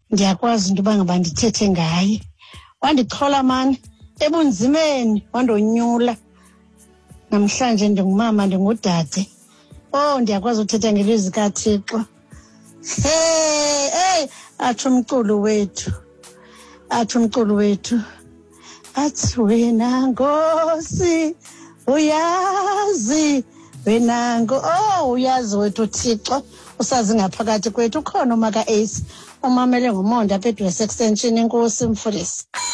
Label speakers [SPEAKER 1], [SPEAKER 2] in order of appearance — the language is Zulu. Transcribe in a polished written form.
[SPEAKER 1] ndiyakwazi into yoba ngaba ndithethe ngaye. Wandichola mani ebunzimeni wandonyula. Namhlanje ndingumama ndingudade. Oh, ndiyakwazi uthetha ngelizwi kaThixo. Hey, athi umculo wethu. Athi wena Nkosi uyazi, uyazi wethu Thixo usazi ngaphakathi kwethu. Ukhona umaka Ace umamele ngomonde apha eDwest Extension. Enkosi Mfundisi.